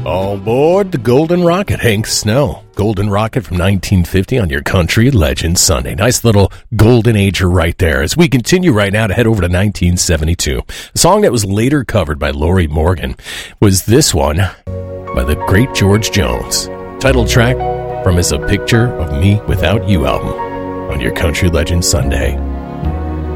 All aboard the Golden Rocket, Hank Snow. Golden Rocket from 1950 on your Country Legends Sunday. Nice little golden ager right there. As we continue right now to head over to 1972. A song that was later covered by Lorrie Morgan was this one by the great George Jones. Title track from his A Picture of Me Without You album on your Country Legends Sunday.